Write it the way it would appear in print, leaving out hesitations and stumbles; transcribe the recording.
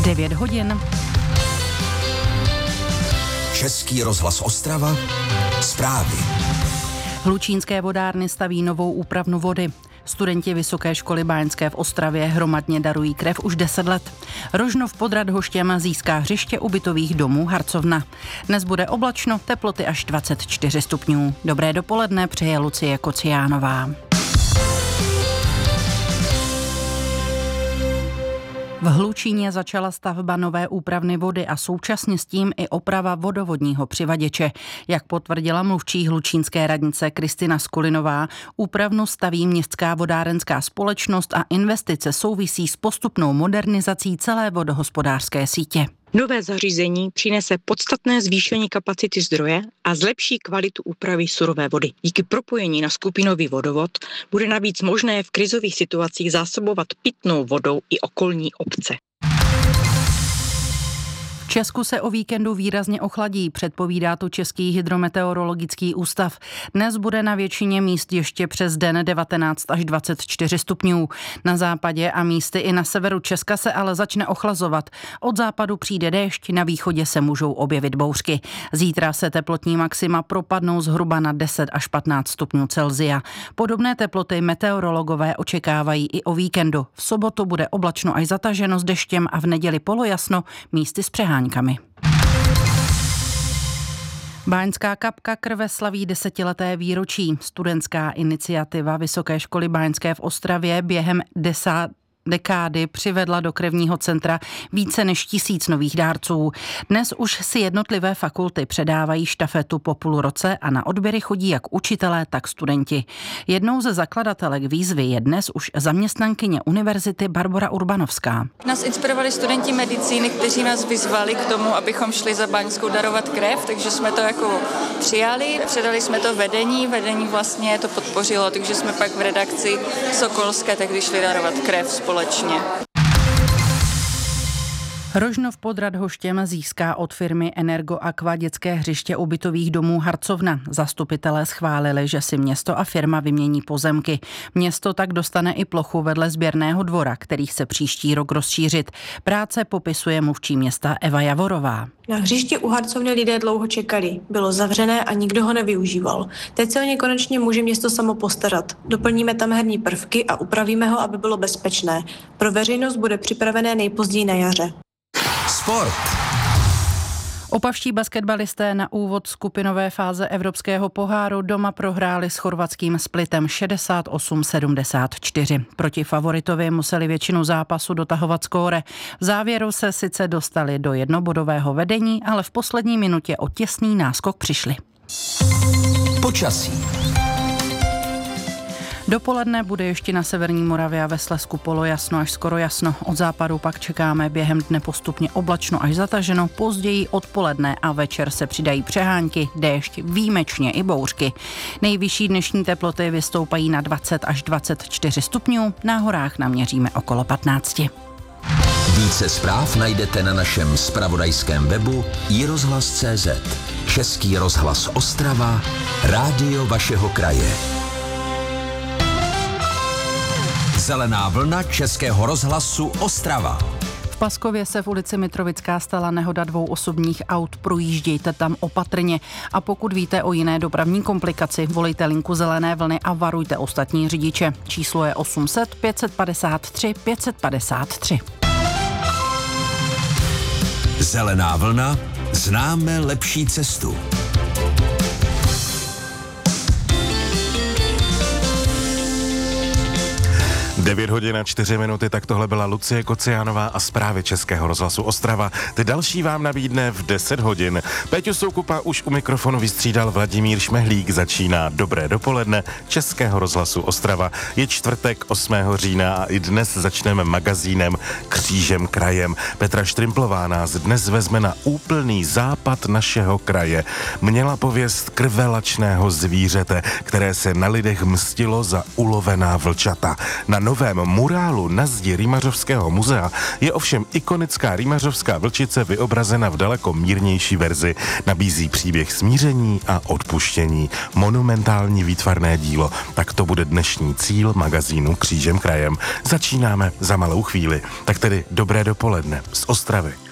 9 hodin. Český rozhlas Ostrava. Zprávy. Hlučínské vodárny staví novou úpravnu vody. Studenti Vysoké školy báňské v Ostravě hromadně darují krev už 10 let. Rožnov pod Radhoštěm získá hřiště ubytových domů Harcovna. Dnes bude oblačno, teploty až 24 stupňů. Dobré dopoledne, přeje Lucie Kociánová. V Hlučíně začala stavba nové úpravny vody a současně s tím i oprava vodovodního přivaděče. Jak potvrdila mluvčí hlučínské radnice Kristina Skulinová, úpravnu staví Městská vodárenská společnost a investice souvisí s postupnou modernizací celé vodohospodářské sítě. Nové zařízení přinese podstatné zvýšení kapacity zdroje a zlepší kvalitu úpravy surové vody. Díky propojení na skupinový vodovod bude navíc možné v krizových situacích zásobovat pitnou vodou i okolní obce. V Česku se o víkendu výrazně ochladí, předpovídá to Český hydrometeorologický ústav. Dnes bude na většině míst ještě přes den 19 až 24 stupňů. Na západě a místy i na severu Česka se ale začne ochlazovat. Od západu přijde déšť, na východě se můžou objevit bouřky. Zítra se teplotní maxima propadnou zhruba na 10 až 15 stupňů Celsia. Podobné teploty meteorologové očekávají i o víkendu. V sobotu bude oblačno až zataženo s deštěm a v neděli polojasno, místy s přeháňkami. Báňská kapka krve slaví 10leté výročí. Studentská iniciativa Vysoké školy báňské v Ostravě během dekády přivedla do krevního centra více než 1000 nových dárců. Dnes už si jednotlivé fakulty předávají štafetu po půl roce a na odběry chodí jak učitelé, tak studenti. Jednou ze zakladatelek výzvy je dnes už zaměstnankyně univerzity Barbora Urbanovská. Nás inspirovali studenti medicíny, kteří nás vyzvali k tomu, abychom šli za Báňskou darovat krev, takže jsme to jako přijali, předali jsme to vedení vlastně to podpořilo, takže jsme pak v redakci Sokolské tehdy šli darovat krev společně. Rožnov pod Radhoštěm získá od firmy Energoaqua dětské hřiště ubytových domů Harcovna. Zastupitelé schválili, že si město a firma vymění pozemky. Město tak dostane i plochu vedle sběrného dvora, který se příští rok rozšířit. Práce popisuje mluvčí města Eva Javorová. Na hřiště u Harcovny lidé dlouho čekali. Bylo zavřené a nikdo ho nevyužíval. Teď se o ně konečně může město samo postarat. Doplníme tam herní prvky a upravíme ho, aby bylo bezpečné. Pro veřejnost bude připravené nejpozději na jaře. Sport. Opavští basketbalisté na úvod skupinové fáze Evropského poháru doma prohráli s chorvatským Splitem 68-74. Proti favoritovi museli většinu zápasu dotahovat skóre. V závěru se sice dostali do jednobodového vedení, ale v poslední minutě o těsný náskok přišli. Počasí. Dopoledne bude ještě na severní Moravě a ve Slezsku polojasno až skoro jasno. Od západu pak čekáme během dne postupně oblačno až zataženo, později odpoledne a večer se přidají přehánky, déšť, výjimečně i bouřky. Nejvyšší dnešní teploty vystoupají na 20 až 24 stupňů, na horách naměříme okolo 15. Více zpráv najdete na našem zpravodajském webu iRozhlas.cz. Český rozhlas Ostrava, rádio vašeho kraje. Zelená vlna Českého rozhlasu Ostrava. V Paskově se v ulici Mitrovická stala nehoda 2 osobních aut, projíždějte tam opatrně a pokud víte o jiné dopravní komplikaci, volejte linku Zelené vlny a varujte ostatní řidiče. Číslo je 800 553 553. Zelená vlna, známe lepší cestu. 9 hodin a 4 minuty, tak tohle byla Lucie Kociánová a zprávy Českého rozhlasu Ostrava. Ty další vám nabídne v 10 hodin. Péťu Soukupa už u mikrofonu vystřídal Vladimír Šmehlík. Začíná dobré dopoledne Českého rozhlasu Ostrava. Je čtvrtek 8. října a i dnes začneme magazínem Křížem krajem. Petra Štrimplová nás dnes vezme na úplný západ našeho kraje. Měla pověst krvelačného zvířete, které se na lidech mstilo za ulovená vlčata. Na nový novém murálu na zdi Rýmařovského muzea je ovšem ikonická rýmařovská vlčice vyobrazena v daleko mírnější verzi. Nabízí příběh smíření a odpuštění. Monumentální výtvarné dílo. Tak to bude dnešní cíl magazínu Křížem krajem. Začínáme za malou chvíli. Tak tedy dobré dopoledne z Ostravy.